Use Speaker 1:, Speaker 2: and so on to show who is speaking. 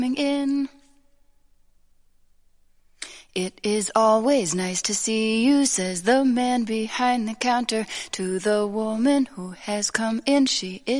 Speaker 1: in. It is always nice to see you, says the man behind the counter to the woman who has come in. She is